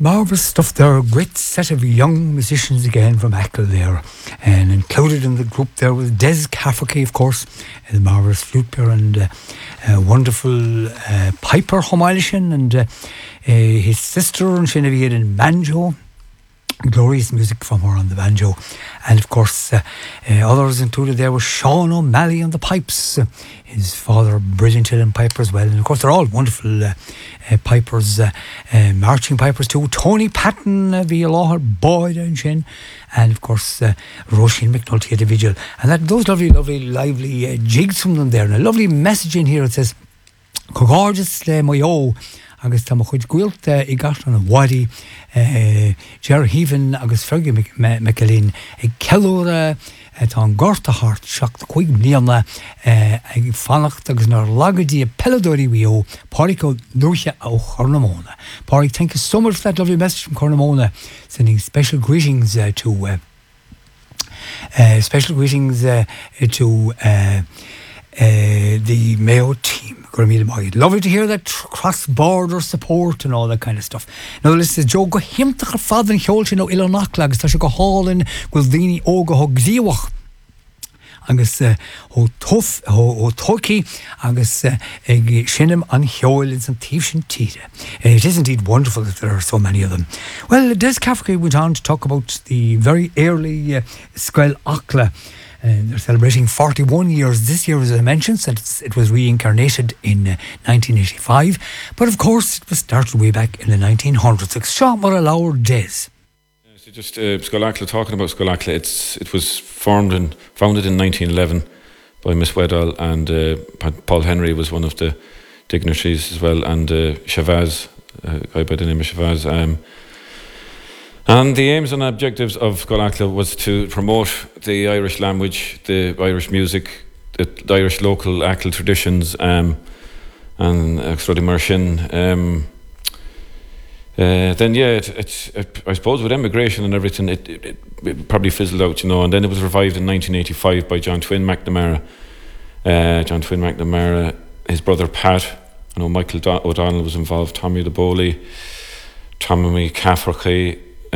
Marvellous stuff there, a great set of young musicians again from Achill there, and included in the group there was Des Cafferty, of course, the marvellous flute player and wonderful piper Homilishan, and his sister and Genevieve in banjo. Glorious music from her on the banjo, and of course others included there was Sean O'Malley on the pipes, his father brilliant in piper as well, and of course they're all wonderful pipers, marching pipers too. Tony Patton via Lahar, Boyd and Shin, and of course Roisin McNulty at the vigil, and those lovely lively jigs from them there, and a lovely message in here. It says gorgeous Moyo agus tá mo chuid gúilt I gart an wadi Ger Heaven agus Fergie McAleen ag ceúra tá an gorta hart seach chuig bliana ag fannacht agus nar lagadí a peladóí wio Párico Núrcha ó Chornamona. Páric, thank you so much for that lovely message from Chornamona, sending special greetings to the Mayo team. Lovely to hear that cross-border support and all that kind of stuff. Now listen, Joe go himtach fad an cheolse no Ilonachla agus tá se go hálinn gwildini óga ho gdíwach agus ho toki agus ag sinnim an cheol in some tífsin tide. It is indeed wonderful that there are so many of them. Well, Des Cafferty went on to talk about the very early Squel Achla. They're celebrating 41 years this year, as I mentioned, since it was reincarnated in 1985. But of course, it was started way back in the 1900s. Sean Moralour Des. So just Squel Achla, talking about Squel Achla, it was founded in 1911 by Miss Wedall, and Paul Henry was one of the dignitaries as well, and Shavaz, a guy by the name of Shavaz. And the aims and objectives of Squel Achla was to promote the Irish language, the Irish music, the Irish local Achill traditions, and Extrudi Marshin. Then I suppose with emigration and everything, it probably fizzled out, and then it was revived in 1985 by John Twin McNamara. His brother Pat, I know Michael O'Donnell was involved, Tommy the Bowley, Tommy Cafferty.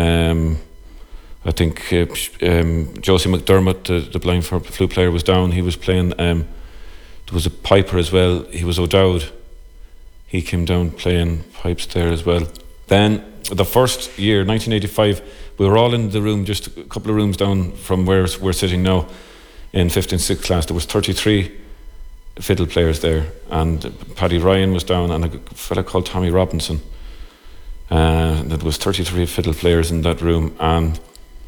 I think Josie McDermott, the blind flute player, was down. He was playing. There was a piper as well. He was O'Dowd. He came down playing pipes there as well. Then the first year, 1985, we were all in the room, just a couple of rooms down from where we're sitting now, in 5th and 6th class. There was 33 fiddle players there, and Paddy Ryan was down, and a fella called Tommy Robinson. There was 33 fiddle players in that room, and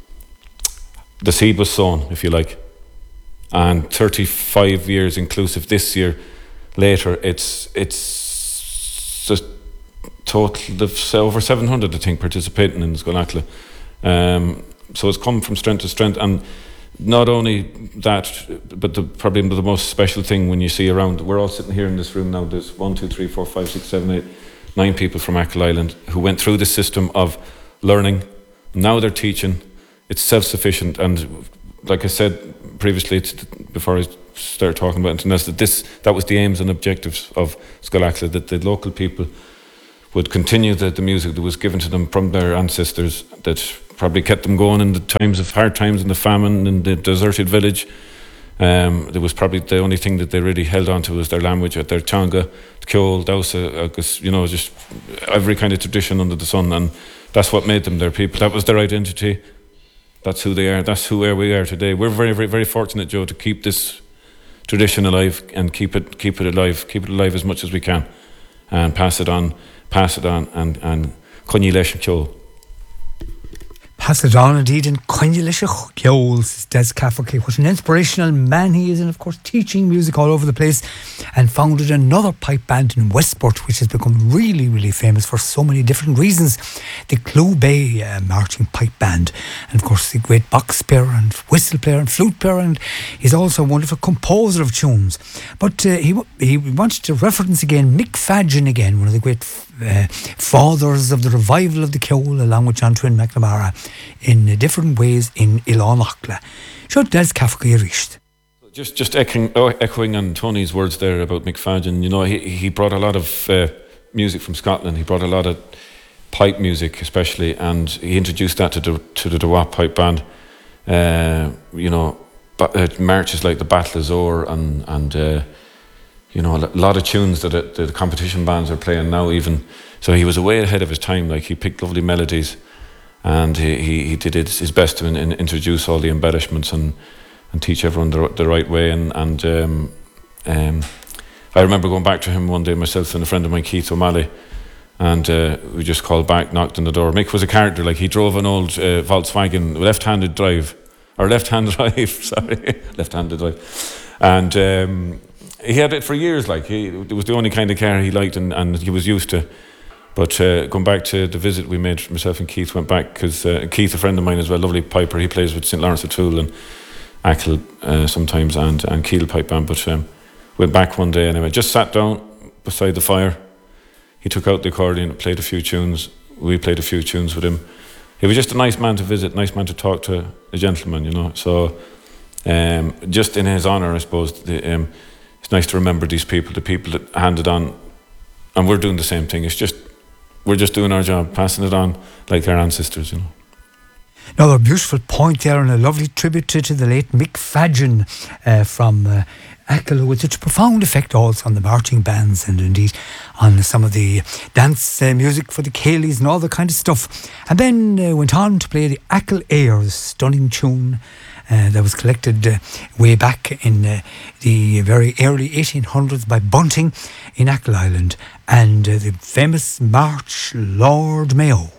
the seed was sown, if you like. And 35 years inclusive this year later, it's a total of over 700, I think, participating in Squel Achla. So it's come from strength to strength, and not only that, but probably the most special thing when you see around, we're all sitting here in this room now, there's 1, 2, 3, 4, 5, 6, 7, 8, 9 people from Achill Island who went through the system of learning. Now they're teaching. It's self-sufficient, and like I said previously, before I started talking about it, that was the aims and objectives of Squel Achla, that the local people would continue the music that was given to them from their ancestors, that probably kept them going in the times of hard times, in the famine, in the deserted village. There was probably the only thing that they really held on to was their language, their teanga, Ceol, Dausa, just every kind of tradition under the sun, and that's what made them their people. That was their identity. That's who they are. That's where we are today. We're very, very, very fortunate, Joe, to keep this tradition alive and keep it alive as much as we can, and pass it on, and Connie Lesh Ceol. Pass it on indeed in Conjulish Ceol, Des Cafferty. What an inspirational man he is, and of course teaching music all over the place, and founded another pipe band in Westport which has become really, really famous for so many different reasons, the Clew Bay Marching Pipe Band, and of course the great box player and whistle player and flute player, and he's also a wonderful composer of tunes. But he wanted to reference again Mick Fadgen again, one of the great fathers of the revival of the Ceol, along with John Twin McNamara, in different ways in Ilonachla. Sure, Des Cafferty reached. Just echoing on Tony's words there about Mick Fadgen, he brought a lot of music from Scotland. He brought a lot of pipe music especially, and he introduced that to the Dewap Pipe Band. You know, marches like the Battle of Zor and you know, a lot of tunes that the competition bands are playing now even. So he was way ahead of his time. Like, he picked lovely melodies, and he did his best to introduce all the embellishments and teach everyone the right way. And I remember going back to him one day, myself and a friend of mine, Keith O'Malley, and we just called back, knocked on the door. Mick was a character. Like, he drove an old Volkswagen left-handed drive, and he had it for years. Like, it was the only kind of car he liked, and he was used to. But going back to the visit we made, myself and Keith went back, because Keith, a friend of mine as well, lovely piper, he plays with St. Lawrence O'Toole and Achill sometimes, and Keel Pipe Band. But went back one day, and I just sat down beside the fire. He took out the accordion, played a few tunes. We played a few tunes with him. He was just a nice man to visit, nice man to talk to, a gentleman, you know. So just in his honour, I suppose, it's nice to remember these people, the people that handed on, and we're doing the same thing. It's just, we're just doing our job, passing it on like our ancestors, you know. Another beautiful point there, and a lovely tribute to the late Mick Fadgen from Achill, with such a profound effect also on the marching bands and indeed on some of the dance music for the Céilís and all that kind of stuff. And then went on to play the Achill Airs, stunning tune that was collected way back in the very early 1800s by Bunting in Achill Island, and the famous March Lord Mayo.